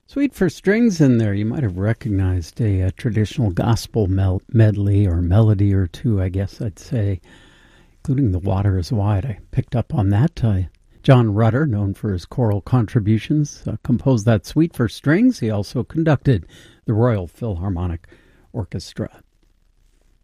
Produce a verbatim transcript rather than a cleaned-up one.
Suite for Strings in there. You might have recognized a, a traditional gospel mel- medley or melody or two, I guess I'd say, including The Water is Wide. I picked up on that. Uh, John Rutter, known for his choral contributions, uh, composed that suite for strings. He also conducted the Royal Philharmonic Orchestra.